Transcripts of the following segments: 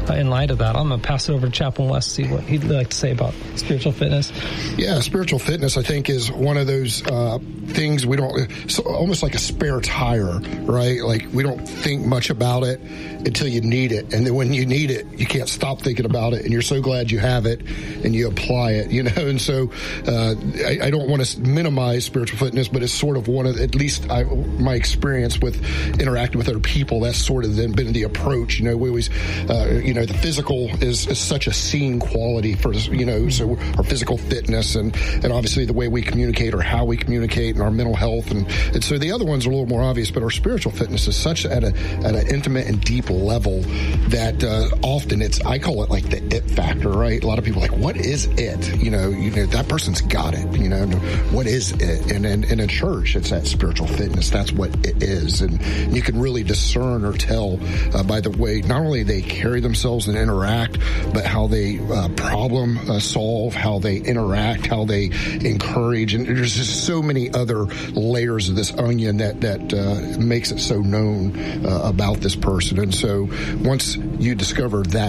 in light of that. I'm going to pass it over to Chaplain West, see what he'd like to say about spiritual fitness. Yeah, spiritual fitness, I think, is one of those things we don't, it's almost like a spare tire, right? Like, we don't think much about it until you need it. And then when you need it, you can't stop thinking about it. And you're so glad you have it and you apply it, you know? And so I don't want to minimize spiritual fitness, but it's sort of one of, at least my experience with interacting with other people, that's sort of been the approach. You know, we always, the physical is such a seen quality for, so our physical fitness and obviously the way we communicate or how we communicate and our mental health. And so the other ones are a little more obvious, but our spiritual fitness is such at an intimate and deep level that often I call it like the it factor, right? A lot of people are like, what is it? You know, that person's got it, what is it? And in church, it's that spiritual fitness. That's what it is. And you can really discern or tell by the way, not only they carry themselves and interact, but how they problem solve, how they interact, how they encourage. And there's just so many other layers of this onion that makes it so known about this person. And so once you discover that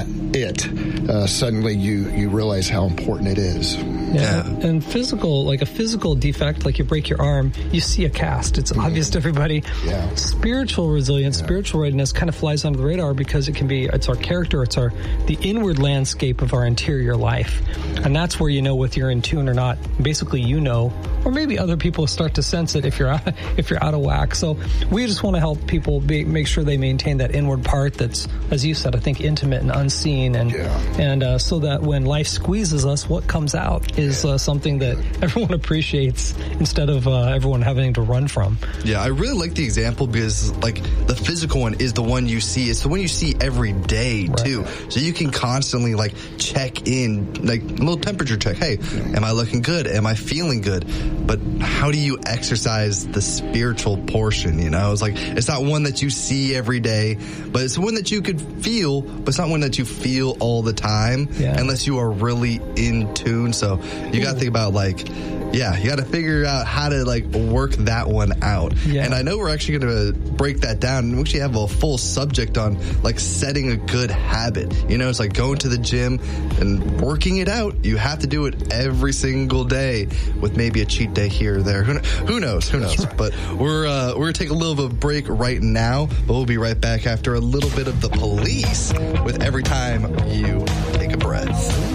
suddenly you realize how important it is. Yeah. And like a physical defect, like you break your arm, you see a cast. It's obvious to everybody. Yeah. Spiritual resilience, spiritual readiness kind of flies under the radar because it's our character, it's the inward landscape of our interior life. And that's where you know whether you're in tune or not. Basically, or maybe other people start to sense it if you're out of whack. So we just want to help people make sure they maintain that inward part that's, as you said, I think intimate and unseen, and so that when life squeezes us, what comes out is something that everyone appreciates instead of everyone having to run from. Yeah, I really like the example because like the physical one is the one you see. It's the one you see every day too. So you can constantly like check in, like a little temperature check. Hey, am I looking good? Am I feeling good? But how do you exercise the spiritual portion? It's like, it's not one that you see every day, but it's one that you could feel, but it's not one that you feel all the time unless you are really in tune. So you got to think about you got to figure out how to work that one out. Yeah. And I know we're actually going to break that down. We actually have a full subject on setting a good habit. It's like going to the gym and working it out. You have to do it every single day with maybe a cheat day here or there. Who knows? Right. But we're going to take a little bit of a break right now, but we'll be right back after a little bit of The Police with Every Time You Take a Breath.